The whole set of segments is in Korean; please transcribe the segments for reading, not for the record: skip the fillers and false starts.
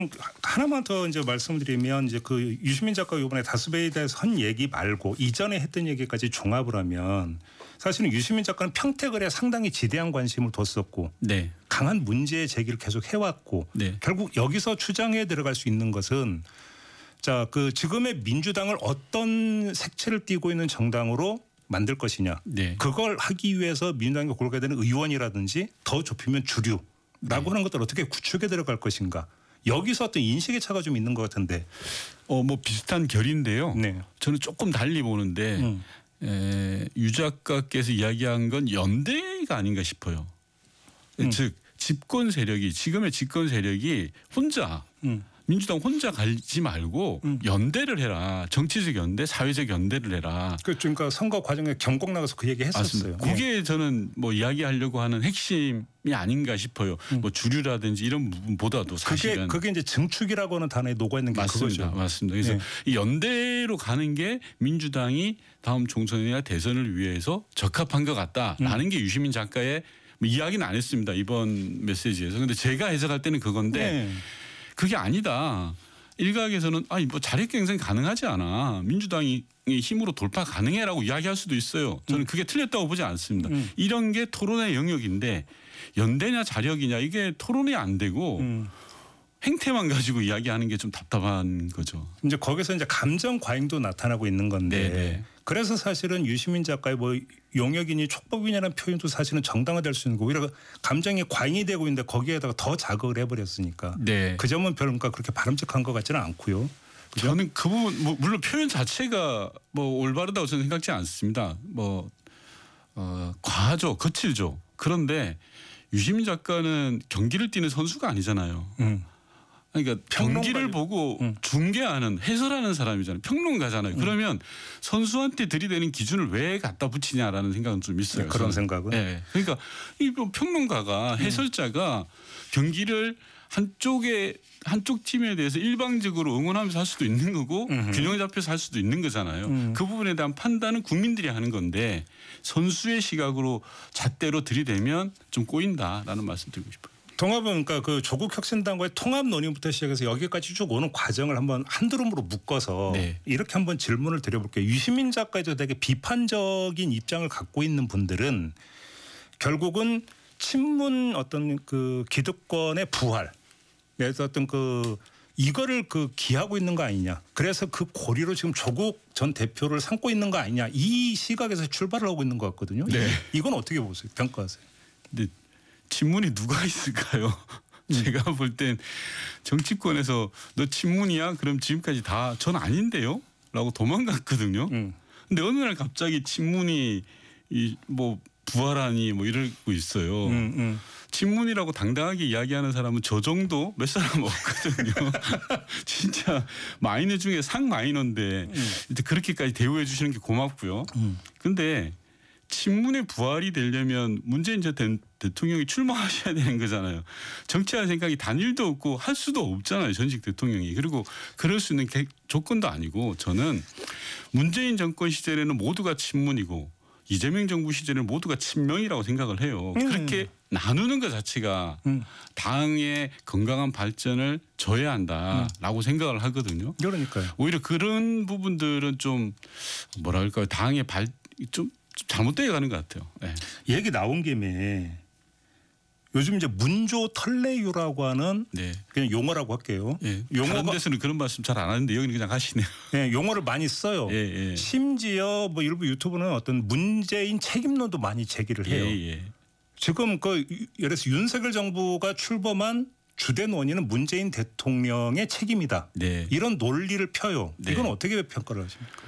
하나만 더 이제 말씀드리면 이제 그 유시민 작가가 이번에 다스베이에 대해서 한 얘기 말고 이전에 했던 얘기까지 종합을 하면 사실은 유시민 작가는 평택을에 상당히 지대한 관심을 뒀었고 네. 강한 문제 제기를 계속 해왔고 네. 결국 여기서 추정해 들어갈 수 있는 것은 자, 그 지금의 민주당을 어떤 색채를 띠고 있는 정당으로 만들 것이냐. 네. 그걸 하기 위해서 민주당이 고르게 되는 의원이라든지 더 좁히면 주류라고 네. 하는 것들을 어떻게 구축해 들어갈 것인가. 여기서 어떤 인식의 차가 좀 있는 것 같은데. 뭐 비슷한 결인데요. 네. 저는 조금 달리 보는데 유 작가께서 이야기한 건 연대가 아닌가 싶어요. 즉 집권 세력이 지금의 집권 세력이 혼자 민주당 혼자 가지 말고 연대를 해라. 정치적 연대, 사회적 연대를 해라. 그러니까 선거 과정에 경곡 나가서 그 얘기 했었어요. 맞습니다. 그게 저는 뭐 이야기하려고 하는 핵심이 아닌가 싶어요. 뭐 주류라든지 이런 부분보다도 사실은 그게 이제 증축이라고 하는 단어에 녹아 있는 게 맞습니다. 그거죠. 맞습니다. 그래서 이 연대로 가는 게 민주당이 다음 총선이나 대선을 위해서 적합한 것 같다라는 게 유시민 작가의 뭐 이야기는 안 했습니다. 이번 메시지에서. 그런데 제가 해석할 때는 그건데 그게 아니다. 일각에서는 아니 뭐 자력 경쟁 가능하지 않아. 민주당이 힘으로 돌파 가능해라고 이야기할 수도 있어요. 저는 그게 틀렸다고 보지 않습니다. 이런 게 토론의 영역인데 연대냐 자력이냐 이게 토론이 안 되고 행태만 가지고 이야기하는 게 좀 답답한 거죠. 이제 거기서 이제 감정 과잉도 나타나고 있는 건데 네네. 그래서 사실은 유시민 작가의 뭐 용역이니 촉법이냐는 표현도 사실은 정당화될 수 있는 거고 오히려 감정이 과잉이 되고 있는데 거기에다가 더 자극을 해버렸으니까 네. 그 점은 별로 그렇게 바람직한 것 같지는 않고요. 그죠? 저는 그 부분 뭐 물론 표현 자체가 뭐 올바르다고 저는 생각지 않습니다. 뭐 과하죠, 거칠죠. 그런데 유시민 작가는 경기를 뛰는 선수가 아니잖아요. 그러니까 경기를 보고 중계하는 해설하는 사람이잖아요. 평론가잖아요. 그러면 선수한테 들이대는 기준을 왜 갖다 붙이냐라는 생각은 좀 있어요. 그런 생각은. 네. 그러니까 이 평론가가 해설자가 경기를 한쪽 팀에 대해서 일방적으로 응원하면서 할 수도 있는 거고 균형 잡혀서 할 수도 있는 거잖아요. 그 부분에 대한 판단은 국민들이 하는 건데 선수의 시각으로 잣대로 들이대면 좀 꼬인다라는 말씀 드리고 싶어요. 통합은 그러니까 그 조국 혁신당과의 통합 논의부터 시작해서 여기까지 쭉 오는 과정을 한번 한드름으로 묶어서 이렇게 한번 질문을 드려볼게요. 유시민 작가에서 되게 비판적인 입장을 갖고 있는 분들은 결국은 친문 어떤 그 기득권의 부활, 그래서 어떤 그 이거를 그 기하고 있는 거 아니냐. 그래서 그 고리로 지금 조국 전 대표를 삼고 있는 거 아니냐. 이 시각에서 출발을 하고 있는 것 같거든요. 네. 이건 어떻게 보세요? 평가하세요? 근데 친문이 누가 있을까요? 제가 볼 땐 정치권에서 너 친문이야? 그럼 지금까지 다 전 아닌데요? 라고 도망갔거든요. 근데 어느 날 갑자기 친문이 뭐 부활하니 뭐 이러고 있어요. 친문이라고 당당하게 이야기하는 사람은 저 정도 몇 사람 없거든요. 진짜 마이너 중에 상마이너인데 그렇게까지 대우해 주시는 게 고맙고요. 근데 친문의 부활이 되려면 문재인 전 대통령이 출마하셔야 되는 거잖아요. 정치할 생각이 단일도 없고 할 수도 없잖아요. 전직 대통령이. 그리고 그럴 수 있는 조건도 아니고 저는 문재인 정권 시절에는 모두가 친문이고 이재명 정부 시절에는 모두가 친명이라고 생각을 해요. 그렇게 나누는 것 자체가 당의 건강한 발전을 저해한다라고 생각을 하거든요. 그러니까요. 오히려 그런 부분들은 좀 뭐랄까요. 당의 좀 잘못되어 가는 것 같아요. 네. 얘기 나온 김에 요즘 이제 문조 털레유라고 하는 그냥 용어라고 할게요. 다른 데서는 그런 말씀 잘 안 하는데 여기는 그냥 하시네요. 네, 용어를 많이 써요. 심지어 뭐 일부 유튜브는 어떤 문재인 책임론도 많이 제기를 해요. 지금 그 예를 들어서 윤석열 정부가 출범한 주된 원인은 문재인 대통령의 책임이다. 이런 논리를 펴요. 이건 어떻게 평가를 하십니까?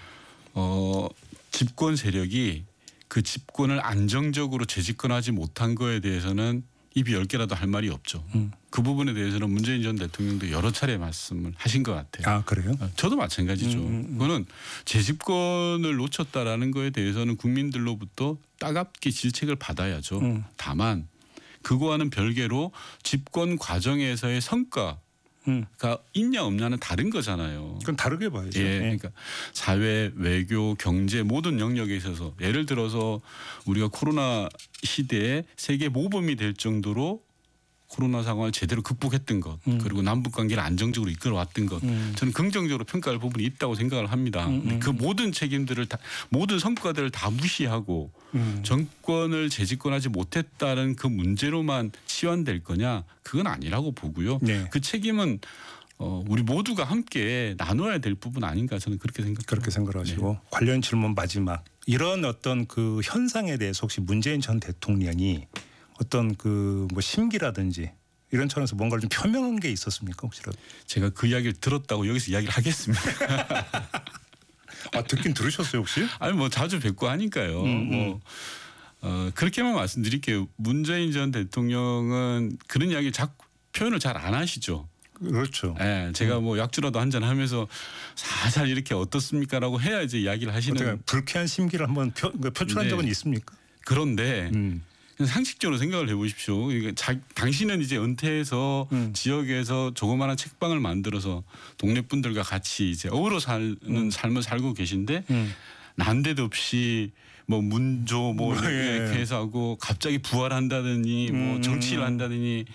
집권 세력이 그 집권을 안정적으로 재집권하지 못한 거에 대해서는 입이 10개라도 할 말이 없죠. 그 부분에 대해서는 문재인 전 대통령도 여러 차례 말씀을 하신 것 같아요. 아, 그래요? 저도 마찬가지죠. 그거는 재집권을 놓쳤다라는 거에 대해서는 국민들로부터 따갑게 질책을 받아야죠. 다만 그거와는 별개로 집권 과정에서의 성과가 있냐 없냐는 다른 거잖아요. 그건 다르게 봐야죠. 그러니까 사회, 외교, 경제 모든 영역에 있어서 예를 들어서 우리가 코로나 시대에 세계 모범이 될 정도로 코로나 상황을 제대로 극복했던 것 그리고 남북 관계를 안정적으로 이끌어왔던 것 저는 긍정적으로 평가할 부분이 있다고 생각을 합니다. 그 모든 책임들을 다 모든 성과들을 다 무시하고 정권을 재집권하지 못했다는 그 문제로만 치환될 거냐 그건 아니라고 보고요. 네. 그 책임은 우리 모두가 함께 나눠야 될 부분 아닌가 저는 그렇게 생각합니다. 그렇게 생각하시고 네. 관련 질문 마지막 이런 어떤 그 현상에 대해서 혹시 문재인 전 대통령이 어떤 그 뭐 심기라든지 이런 차원에서 뭔가를 좀 표명한 게 있었습니까 혹시라도? 제가 그 이야기를 들었다고 여기서 이야기를 하겠습니다. 아 듣긴 들으셨어요 혹시? 아니 뭐 자주 뵙고 하니까요. 뭐 그렇게만 말씀드릴게요. 문재인 전 대통령은 그런 이야기 자꾸 표현을 잘 안 하시죠. 그렇죠. 네, 제가 뭐 약주라도 한잔 하면서 살살 이렇게 어떻습니까라고 해야 이제 이야기를 하시는. 불쾌한 심기를 한번 표출한 적은 있습니까? 그런데 상식적으로 생각을 해보십시오. 당신은 이제 은퇴해서 지역에서 조그마한 책방을 만들어서 동네 분들과 같이 이제 어우러 사는 삶을 살고 계신데 난데없이 뭐 문조 뭐 이렇게 해서 하고 갑자기 부활한다더니 뭐 정치를 한다더니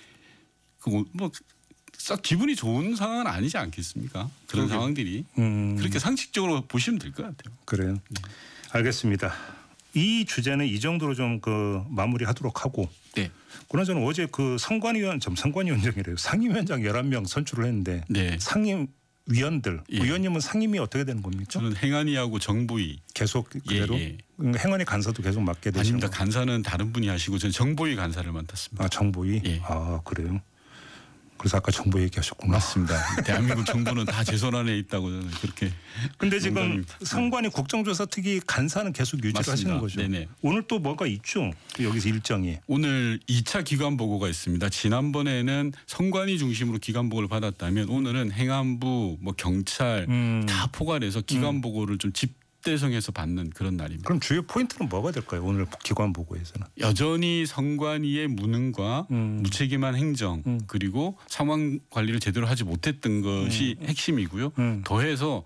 뭐 싹 기분이 좋은 상황은 아니지 않겠습니까? 그런 상황들이 그렇게 상식적으로 보시면 될 것 같아요. 그래요. 알겠습니다. 이 주제는 이 정도로 좀 그 마무리하도록 하고. 네. 그나저나 어제 그 상임위원장이래요. 상임위원장 11명 선출을 했는데 네. 상임위원들 위원님은 상임위 어떻게 되는 겁니까? 저는 행안위하고 정보위 계속 그대로 행안위 간사도 계속 맡게 되시는 아닙니다. 간사는 다른 분이 하시고 저는 정보위 간사를 맡았습니다. 아 정보위? 예. 아 그래요. 그래서 아까 정보 얘기하셨구나. 맞습니다. 대한민국 정부는 다 제 손 안에 있다고 저는 그렇게. 근데 지금 선관위 국정조사특위 간사는 계속 유지를 맞습니다. 하시는 거죠. 네네. 오늘 또 뭐가 있죠? 여기서 일정이. 오늘 2차 기관 보고가 있습니다. 지난번에는 선관위 중심으로 기관 보고를 받았다면 오늘은 행안부, 뭐 경찰 다 포괄해서 기관 보고를 좀 집대성해서 받는 그런 날입니다. 그럼 주요 포인트는 뭐가 될까요? 오늘 기관 보고에서는. 여전히 선관위의 무능과 무책임한 행정 그리고 상황 관리를 제대로 하지 못했던 것이 핵심이고요. 더해서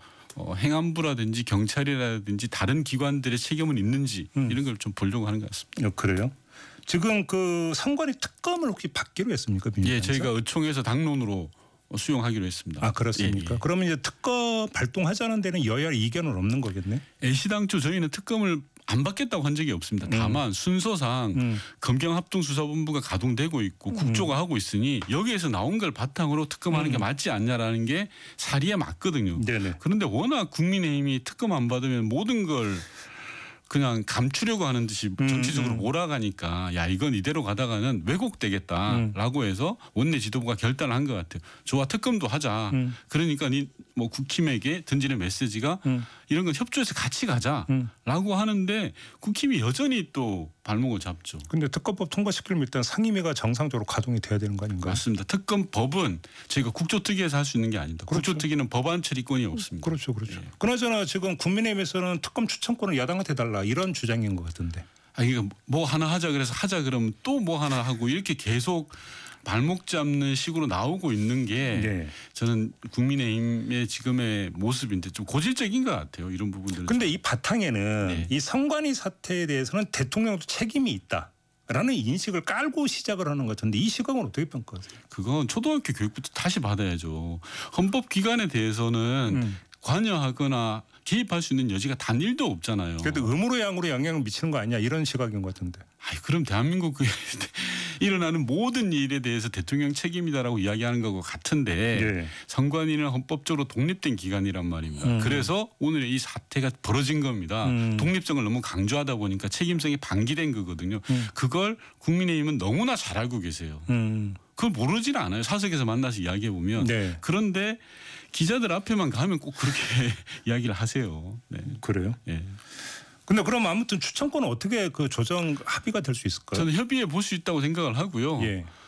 행안부라든지 경찰이라든지 다른 기관들의 책임은 있는지 이런 걸 좀 보려고 하는 것 같습니다. 그래요? 지금 그 선관위 특검을 혹시 받기로 했습니까? 예, 저희가 의총에서 당론으로 수용하기로 했습니다. 아 그렇습니까? 예. 그러면 이제 특검 발동하자는 데는 여야 이견은 없는 거겠네. 애시당초 저희는 특검을 안 받겠다고 한 적이 없습니다. 다만 순서상 검경합동수사본부가 가동되고 있고 국조가 하고 있으니 여기에서 나온 걸 바탕으로 특검하는 게 맞지 않냐라는 게 사리에 맞거든요. 네네. 그런데 워낙 국민의힘이 특검 안 받으면 모든 걸 그냥 감추려고 하는 듯이 정치적으로 몰아가니까 야 이건 이대로 가다가는 왜곡되겠다라고 해서 원내 지도부가 결단을 한 것 같아요. 좋아 특검도 하자. 그러니까 뭐 국힘에게 던지는 메시지가 이런 건 협조해서 같이 가자라고 하는데 국힘이 여전히 또 발목을 잡죠. 근데 특검법 통과시키려면 일단 상임위가 정상적으로 가동이 돼야 되는 거 아닌가요? 맞습니다. 특검법은 저희가 국조특위에서 할 수 있는 게 아닙니다. 그렇죠. 국조특위는 법안 처리권이 없습니다. 그렇죠. 그렇죠. 그나저나 지금 국민의힘에서는 특검 추천권을 야당한테 달라 이런 주장인 것 같은데. 아 이거 뭐 하나 하자 그래서 하자 그러면 또 뭐 하나 하고 이렇게 계속 발목 잡는 식으로 나오고 있는 게 저는 국민의힘의 지금의 모습인데 좀 고질적인 것 같아요. 이런 부분들은. 그런데 이 바탕에는 이 선관위 사태에 대해서는 대통령도 책임이 있다라는 인식을 깔고 시작을 하는 것 같은데 이 시각은 어떻게 평가하세요? 그건 초등학교 교육부터 다시 받아야죠. 헌법기관에 대해서는 관여하거나 개입할 수 있는 여지가 단 1도 없잖아요. 그래도 음으로 양으로 영향을 미치는 거 아니냐 이런 시각인 것 같은데. 그럼 대한민국 일어나는 모든 일에 대해서 대통령 책임이다라고 이야기하는 거고 같은데 선관위는 헌법적으로 독립된 기관이란 말입니다. 그래서 오늘 이 사태가 벌어진 겁니다. 독립성을 너무 강조하다 보니까 책임성이 방기된 거거든요. 그걸 국민의힘은 너무나 잘 알고 계세요. 그걸 모르지는 않아요. 사석에서 만나서 이야기해 보면. 그런데 기자들 앞에만 가면 꼭 그렇게 이야기를 하세요. 네. 그래요? 예. 근데 그럼 아무튼 추천권은 어떻게 그 조정 합의가 될 수 있을까요? 저는 협의해 볼 수 있다고 생각을 하고요.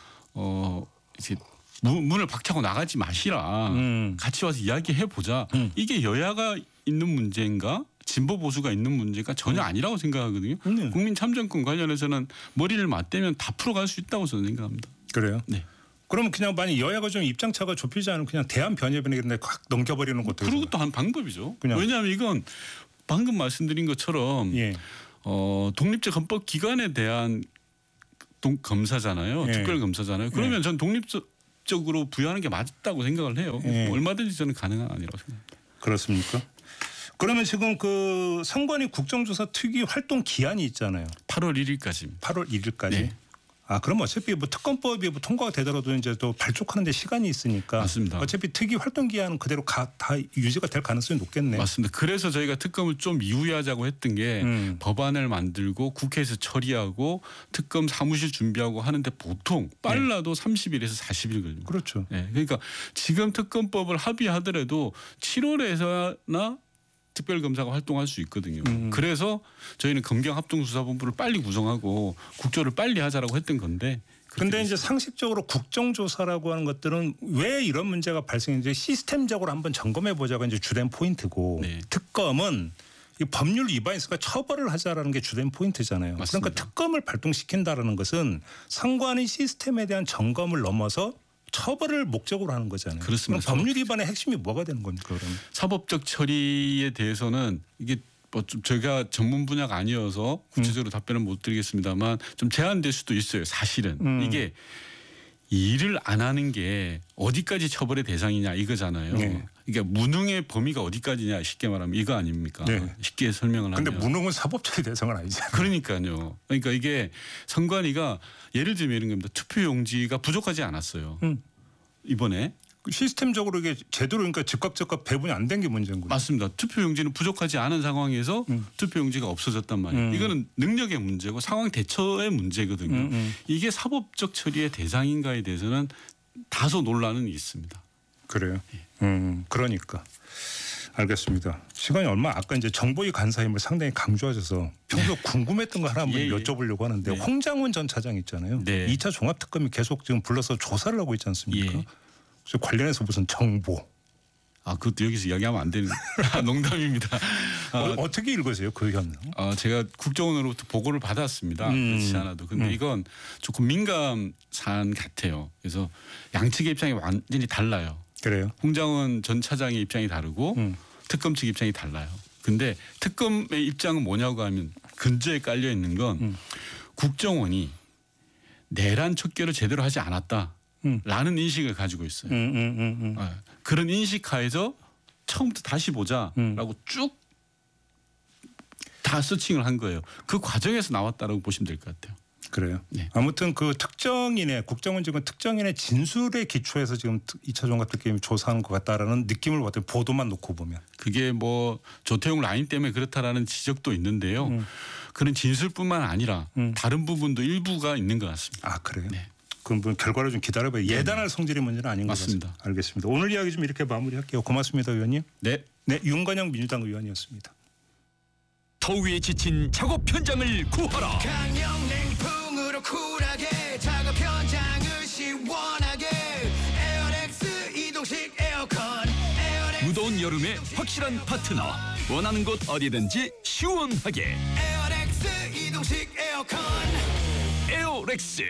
이제 문을 박차고 나가지 마시라. 같이 와서 이야기해 보자. 이게 여야가 있는 문제인가? 진보 보수가 있는 문제가 전혀 아니라고 생각하거든요. 국민 참정권 관련해서는 머리를 맞대면 다 풀어갈 수 있다고 저는 생각합니다. 그래요? 네. 그러면 그냥 만약 여야가 좀 입장차가 좁히지 않으면 그냥 대한 변협이나 이런 데 확 넘겨버리는 것도. 그런 것도 한 방법이죠. 왜냐하면 이건 방금 말씀드린 것처럼 독립적 헌법 기관에 대한 검사잖아요. 예. 특별 검사잖아요. 그러면 전 독립적으로 부여하는 게 맞다고 생각을 해요. 예. 얼마든지 저는 가능한 아니라고 생각합니다. 그렇습니까? 그러면 지금 그 선관위 국정조사 특위 활동 기한이 있잖아요. 8월 1일까지입니다. 8월 1일까지. 네. 아, 그럼 어차피 뭐 특검법이 뭐 통과가 되더라도 이제 또 발족하는 데 시간이 있으니까. 맞습니다. 어차피 특위 활동 기한은 그대로 다 유지가 될 가능성이 높겠네요. 맞습니다. 그래서 저희가 특검을 좀 이후하자고 했던 게 법안을 만들고 국회에서 처리하고 특검 사무실 준비하고 하는데 보통 빨라도 30일에서 40일 걸립니다. 그렇죠. 네. 그러니까 지금 특검법을 합의하더라도 7월에서나 특별검사가 활동할 수 있거든요. 그래서 저희는 검경합동수사본부를 빨리 구성하고 국조를 빨리 하자라고 했던 건데. 그런데 이제 상식적으로 국정조사라고 하는 것들은 왜 이런 문제가 발생했는지 시스템적으로 한번 점검해 보자가 이제 주된 포인트고 네. 특검은 이 법률 위반이 있으니까 처벌을 하자라는 게 주된 포인트잖아요. 맞습니다. 그러니까 특검을 발동시킨다라는 것은 선관위 시스템에 대한 점검을 넘어서 처벌을 목적으로 하는 거잖아요. 그렇습니다. 그럼 법률 위반의 핵심이 뭐가 되는 겁니까? 그러면? 사법적 처리에 대해서는 이게 뭐 좀 제가 전문 분야가 아니어서 구체적으로 답변을 못 드리겠습니다만 좀 제한될 수도 있어요. 사실은 이게 일을 안 하는 게 어디까지 처벌의 대상이냐 이거잖아요. 네. 그러니까 무능의 범위가 어디까지냐 쉽게 말하면 이거 아닙니까? 네. 쉽게 설명을 하면. 근데 무능은 사법적인 대상은 아니잖아요. 그러니까요. 그러니까 이게 선관위가 예를 들면 이런 겁니다. 투표용지가 부족하지 않았어요. 이번에. 시스템적으로 이게 제대로 그러니까 즉각 배분이 안 된 게 문제인 거죠. 맞습니다. 투표용지는 부족하지 않은 상황에서 투표용지가 없어졌단 말이에요. 이거는 능력의 문제고 상황 대처의 문제거든요. 이게 사법적 처리의 대상인가에 대해서는 다소 논란은 있습니다. 그래요. 그러니까 알겠습니다. 시간이 얼마 아까 이제 정보위 간사임을 상당히 강조하셔서 평소 궁금했던 거 하나 한번 예, 예. 여쭤보려고 하는데 네. 홍장훈 전 차장 있잖아요. 네. 2차 종합특검이 계속 지금 불러서 조사를 하고 있지 않습니까? 예. 그래서 관련해서 무슨 정보 아, 그것도 여기서 이야기하면 안 되는 농담입니다. 어떻게 읽으세요 그 현? 제가 국정원으로부터 보고를 받았습니다. 그렇지 않아도. 근데 이건 조금 민감 사안 같아요. 그래서 양측의 입장이 완전히 달라요. 그래요? 홍장훈 전 차장의 입장이 다르고 특검 측 입장이 달라요. 근데 특검의 입장은 뭐냐고 하면 근저에 깔려 있는 건 국정원이 내란 척결을 제대로 하지 않았다라는 인식을 가지고 있어요. 그런 인식하에서 처음부터 다시 보자라고 쭉 다 서칭을 한 거예요. 그 과정에서 나왔다라고 보시면 될 것 같아요. 그래요. 네. 아무튼 그 특정인의 국정원 지금 특정인의 진술에 기초해서 지금 2차 종합특검이 조사하는 것 같다라는 느낌을 받아요. 보도만 놓고 보면. 그게 뭐 조태용 라인 때문에 그렇다라는 지적도 있는데요. 그런 진술뿐만 아니라 다른 부분도 일부가 있는 것 같습니다. 아 그래요? 네. 그럼 뭐 결과를 좀 기다려봐요. 예단할 성질의 문제는 아닌 것 맞습니다. 같습니다. 알겠습니다. 오늘 이야기 좀 이렇게 마무리할게요. 고맙습니다, 의원님. 네. 네, 윤건영 민주당 의원이었습니다. 더위에 지친 작업 현장을 구하라. 강력냉풍으로 쿨하게 작업 현장을 시원하게 에어렉스 이동식 에어컨 무더운 여름에 확실한 파트너. 원하는 곳 어디든지 시원하게. 에어렉스 이동식 에어컨 에어렉스.